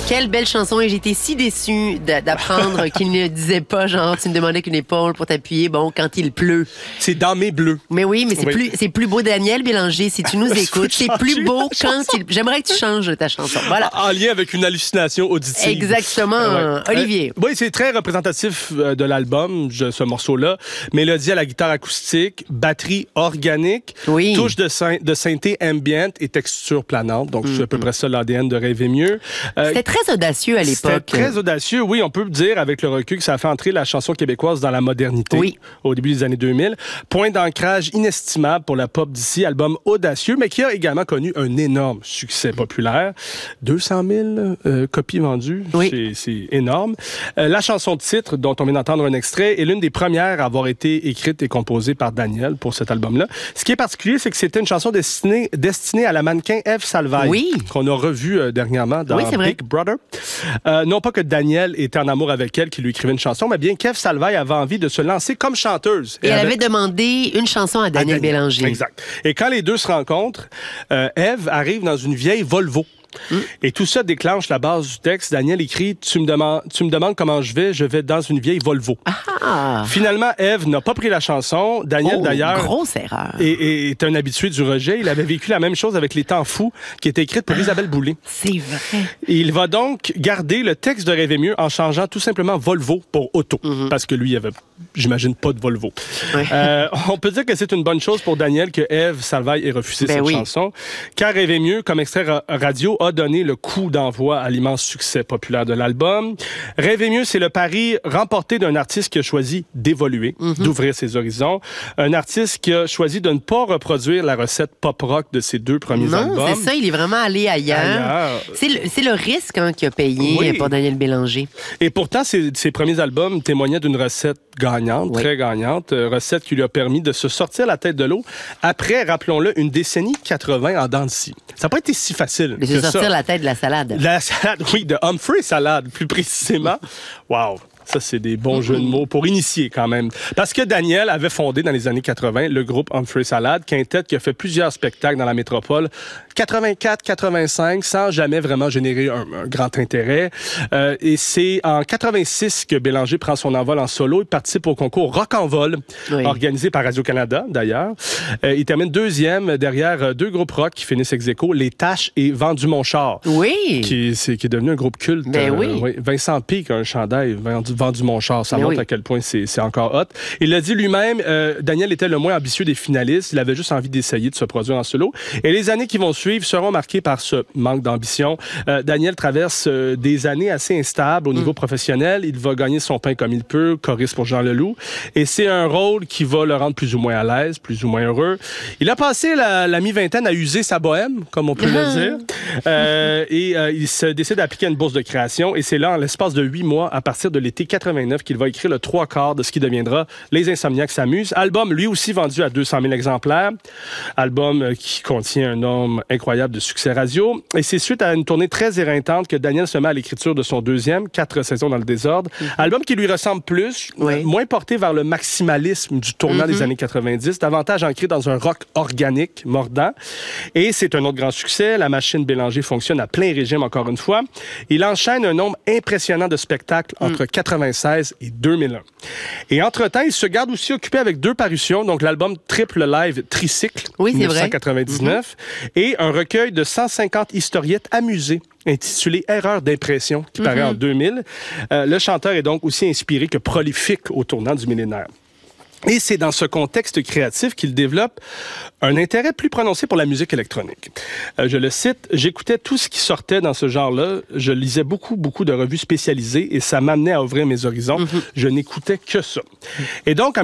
Quelle belle chanson et j'étais si déçue d'apprendre qu'il ne disait pas genre tu me demandais qu'une épaule pour t'appuyer quand il pleut. C'est dans mes bleus. Mais oui, mais c'est plus beau Daniel Bélanger si tu nous écoutes, c'est plus beau quand il j'aimerais que tu changes ta chanson. Voilà. En lien avec une hallucination auditive. Exactement, Olivier. Oui, c'est très représentatif de l'album, ce morceau-là. Mélodie à la guitare acoustique, batterie organique, touche de synthé ambient et texture planante. Donc, c'est à peu près ça l'ADN de Rêver mieux. C'était très audacieux à l'époque. C'était très audacieux, oui. On peut dire, avec le recul, que ça a fait entrer la chanson québécoise dans la modernité au début des années 2000. Point d'ancrage inestimable pour la pop d'ici, album audacieux, mais qui a également connu un énorme succès populaire. 200 000 copies vendues, c'est énorme. La chanson de titre, dont on vient d'entendre un extrait, est l'une des premières à avoir été écrite et composée par Daniel pour cet album-là. Ce qui est particulier, c'est que c'était une chanson destinée à la mannequin Ève Salvaille, qu'on a revue dernièrement dans Big Brother. Non pas que Daniel était en amour avec elle, qui lui écrivait une chanson, mais bien qu'Ève Salvaille avait envie de se lancer comme chanteuse. Et elle avait demandé une chanson à Daniel Bélanger. Exact. Et quand les deux se rencontrent, Ève arrive dans une vieille Volvo. Et tout ça déclenche la base du texte. Daniel écrit « Tu me demandes comment je vais dans une vieille Volvo. » Finalement, Ève n'a pas pris la chanson. Daniel, d'ailleurs, grosse erreur. Est un habitué du rejet. Il avait vécu la même chose avec Les Temps fous, qui était écrite pour Isabelle Boulay. C'est vrai. Et il va donc garder le texte de Rêver mieux en changeant tout simplement Volvo pour Auto. Parce que lui, il avait, j'imagine, pas de Volvo. On peut dire que c'est une bonne chose pour Daniel que Ève Salvaille ait refusé cette chanson. Car Rêver mieux, comme extrait radio, a donné le coup d'envoi à l'immense succès populaire de l'album. Rêver mieux, c'est le pari remporté d'un artiste qui a choisi d'évoluer, d'ouvrir ses horizons. Un artiste qui a choisi de ne pas reproduire la recette pop-rock de ses deux premiers albums. Non, c'est ça, il est vraiment allé ailleurs. C'est le risque qu'il a payé pour Daniel Bélanger. Et pourtant, ses premiers albums témoignaient d'une recette gagnante, très gagnante, recette qui lui a permis de se sortir la tête de l'eau après, rappelons-le, une décennie 80 en dents de scie. Ça n'a pas été si facile. De se sortir la tête de la salade. La salade, oui, de Humphrey Salade, plus précisément. Wow! Ça, c'est des bons jeux de mots pour initier quand même. Parce que Daniel avait fondé dans les années 80 le groupe Humphrey Salade, quintet qui a fait plusieurs spectacles dans la métropole, 84-85, sans jamais vraiment générer un grand intérêt. Et c'est en 86 que Bélanger prend son envol en solo. Il participe au concours Rock en vol, organisé par Radio-Canada d'ailleurs. Il termine deuxième derrière deux groupes rock qui finissent ex-aequo, Les Taches et Vendu mon char. Qui est devenu un groupe culte. Vincent P. qui a un chandail Vendu mon char. Ça montre à quel point c'est encore hot. Il l'a dit lui-même, Daniel était le moins ambitieux des finalistes. Il avait juste envie d'essayer de se produire en solo. Et les années qui vont suivre seront marquées par ce manque d'ambition. Daniel traverse des années assez instables au niveau professionnel. Il va gagner son pain comme il peut, choriste pour Jean Leloup. Et c'est un rôle qui va le rendre plus ou moins à l'aise, plus ou moins heureux. Il a passé la mi-vingtaine à user sa bohème, comme on peut le dire. Il se décide d'appliquer une bourse de création. Et c'est là, en l'espace de 8 mois, à partir de l'été 89, qu'il va écrire le 3/4 de ce qui deviendra Les Insomniaques s'amusent. Album, lui aussi, vendu à 200 000 exemplaires. Album qui contient un nombre incroyable de succès radio. Et c'est suite à une tournée très éreintante que Daniel se met à l'écriture de son deuxième, 4 saisons dans le désordre. Album qui lui ressemble plus, moins porté vers le maximalisme du tournant des années 90, davantage ancré dans un rock organique, mordant. Et c'est un autre grand succès. La machine Bélanger fonctionne à plein régime, encore une fois. Il enchaîne un nombre impressionnant de spectacles entre 96 et 2001. Et entre-temps, il se garde aussi occupé avec 2 parutions, donc l'album Triple Live Tricycle, 1999, et un recueil de 150 historiettes amusées intitulé Erreur d'impression, qui paraît en 2000. Le chanteur est donc aussi inspiré que prolifique au tournant du millénaire. Et c'est dans ce contexte créatif qu'il développe un intérêt plus prononcé pour la musique électronique. Je le cite, « J'écoutais tout ce qui sortait dans ce genre-là. Je lisais beaucoup de revues spécialisées et ça m'amenait à ouvrir mes horizons. Je n'écoutais que ça. » Et donc, en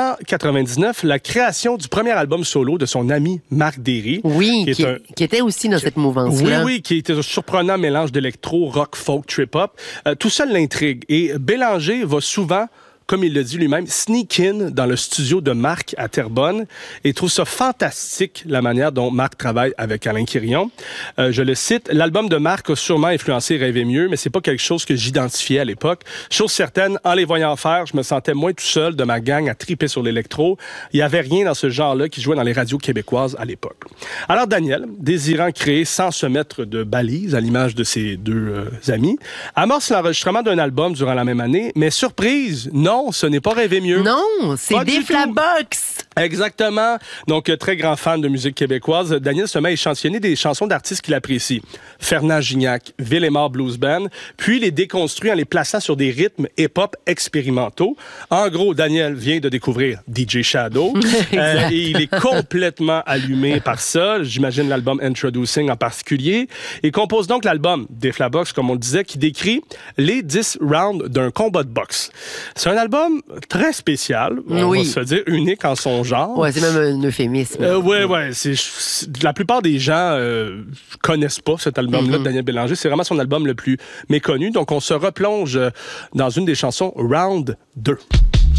1999, la création du premier album solo de son ami Marc Derry. Qui était aussi dans cette mouvance-là. Oui, qui était un surprenant mélange d'électro, rock, folk, trip-hop. Tout ça l'intrigue. Et Bélanger va souvent comme il le dit lui-même, sneak in dans le studio de Marc à Terrebonne et trouve ça fantastique la manière dont Marc travaille avec Alain Quirion. Je le cite, l'album de Marc a sûrement influencé Rêver mieux, mais c'est pas quelque chose que j'identifiais à l'époque. Chose certaine, en les voyant faire, je me sentais moins tout seul de ma gang à triper sur l'électro. Il y avait rien dans ce genre-là qui jouait dans les radios québécoises à l'époque. Alors Daniel, désirant créer sans se mettre de balises à l'image de ses deux amis, amorce l'enregistrement d'un album durant la même année, mais surprise, non, ce n'est pas Rêver mieux. Non, c'est Déflabox. Exactement. Donc, très grand fan de musique québécoise, Daniel se met à échantillonner des chansons d'artistes qu'il apprécie. Fernand Gignac, Villemort Blues Band, puis les déconstruit en les plaçant sur des rythmes hip-hop expérimentaux. En gros, Daniel vient de découvrir DJ Shadow et il est complètement allumé par ça. J'imagine l'album Introducing en particulier. Il compose donc l'album Déflabox, comme on le disait, qui décrit les 10 rounds d'un combat de boxe. C'est un album très spécial, on va se dire unique en son genre. Ouais, c'est même un euphémisme. Ouais. La plupart des gens connaissent pas cet album-là de Daniel Bélanger. C'est vraiment son album le plus méconnu. Donc, on se replonge dans une des chansons, Round 2.